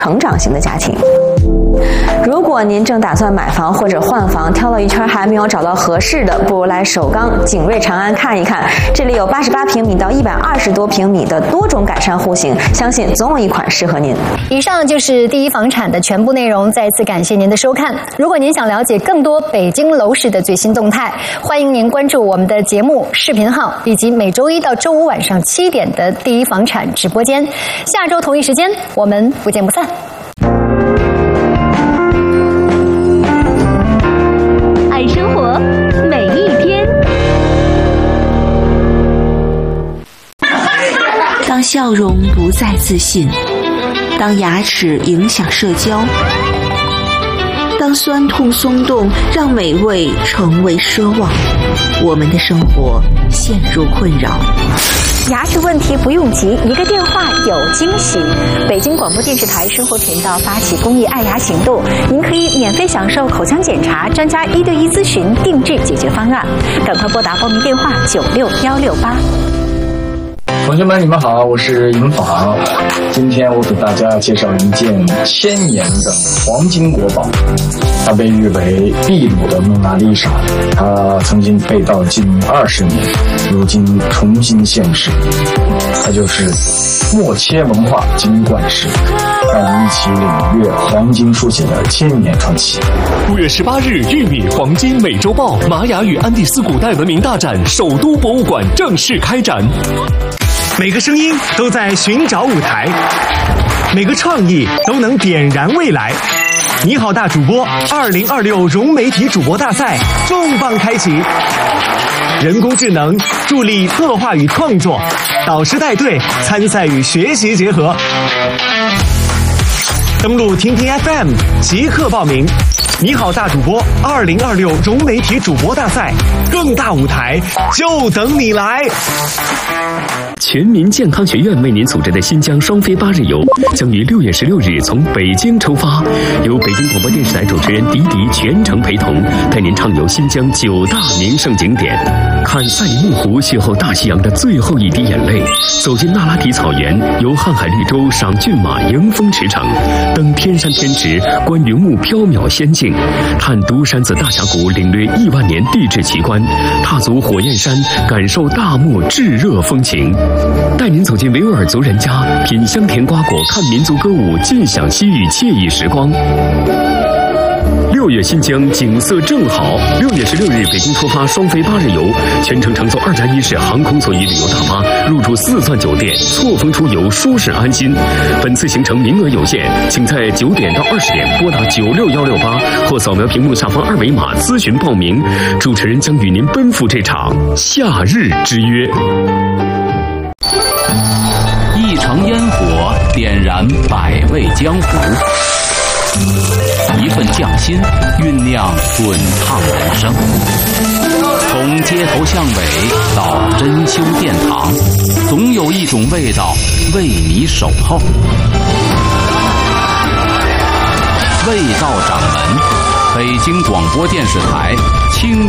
成长型的家庭。如果您正打算买房或者换房，挑了一圈还没有找到合适的，不如来首钢景瑞长安看一看。这里有88平米到120多平米的多种改善户型，相信总有一款适合您。 以上就是第一房产的全部内容，再次感谢您的收看。如果您想了解更多北京楼市的最新动态，欢迎您关注我们的节目视频号，以及每周一到周五晚上7点的第一房产直播间。下周同一时间，我们不见不散。 爱生活，每一天。 当笑容不再自信，当牙齿影响社交，当酸痛松动让美味成为奢望，我们的生活陷入困扰。 牙齿问题不用急，一个电话有惊喜。北京广播电视台生活频道发起公益爱牙行动，您可以免费享受口腔检查、专家1对1咨询、定制解决方案。赶快拨打报名电话96168。 同学们，你们好，我是尹昉。今天我给大家介绍一件1000年的黄金国宝，它被誉为秘鲁的蒙娜丽莎，它曾经被盗近20年，如今重新现世。它就是默切文化金冠石，让我们一起领略黄金书写的1000年传奇。 5月18日，玉米黄金美洲豹玛雅与安第斯古代文明大展首都博物馆正式开展。 每个声音都在寻找舞台，每个创意都能点燃未来。你好大主播2026融媒体主播大赛重磅开启，人工智能助力策划与创作，导师带队参赛与学习结合。登录听听 FM 即刻报名。你好大主播2026融媒体主播大赛，更大舞台就等你来。 全民健康学院为您组织的新疆双非8日游将于6月16日从北京出发，由北京广播电视台主持人迪迪全程陪同，带您畅游新疆9大名胜景点，看赛里木湖邂逅大西洋的最后一滴眼泪，走进那拉提草原，游瀚海绿洲，赏骏马，迎风驰骋，登天山天池，观云雾缥缈仙境，探独山子大峡谷，领略1万年地质奇观，踏足火焰山，感受大漠炙热风情，带您走进维吾尔族人家，品香甜瓜果，看民族歌舞，尽享西域惬意时光。6月新疆景色正好，6月16日北京出发双非8日游，全程乘坐2+1式航空座椅旅游大巴，入住4钻酒店，错峰出游，舒适安心。本次行程名额有限，请在9点到20点拨打96168或扫描屏幕下方2维码咨询报名。主持人将与您奔赴这场夏日之约。 一城烟火点燃百味江湖，一份匠心酝酿滚烫人生。从街头巷尾到珍馐殿堂，总有一种味道为你守候。味道掌门，北京广播电视台青